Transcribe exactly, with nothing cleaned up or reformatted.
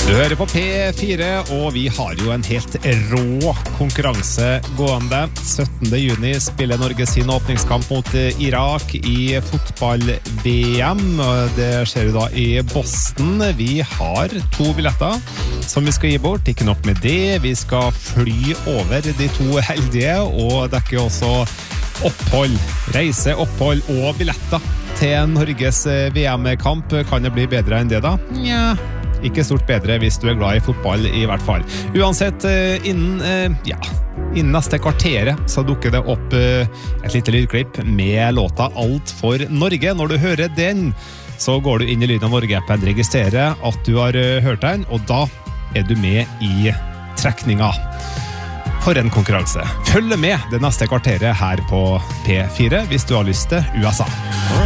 Du hører på P fire, og vi har jo en helt rå konkurranse gående. syttende juni spiller Norge sin åpningskamp mot Irak i fotball-V M. Det skjer jo da i Boston. Vi har to billetter som vi skal gi bort. Ikke nok med det, vi skal fly over de to heldige, og dekke også opphold, reise, opphold og billetter til Norges V M-kamp. Kan det bli bedre enn det da? Nja. Ikke stort bedre hvis du er glad i fotball i hvert fall. Uansett, innen, ja, innen neste kvarteret så dukker det opp et lite lydklipp med låta Alt for Norge. Når du hører den, så går du inn i Lyden av Norge-appen, registrerer at du har hørt den, og da er du med i trekninga. For en konkurranse. Følg med det neste kvarteret her på P fire hvis du har lyst til U S A.